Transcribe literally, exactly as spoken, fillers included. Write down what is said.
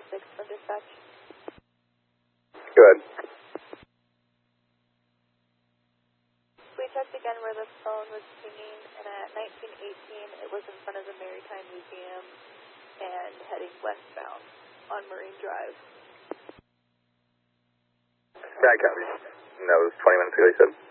six from dispatch. Go ahead. We checked again where the phone was pinging, and at nineteen eighteen, it was in front of the Maritime Museum and heading westbound on Marine Drive. That copy. And that was twenty minutes ago, you said?